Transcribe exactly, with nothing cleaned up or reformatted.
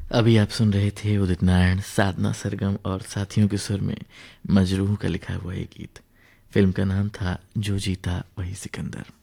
अभी आप सुन रहे थे उदित नारायण, साधना सरगम और साथियों के सुर में मजरूह का लिखा हुआ ये गीत। फिल्म का नाम था जो जीता वही सिकंदर।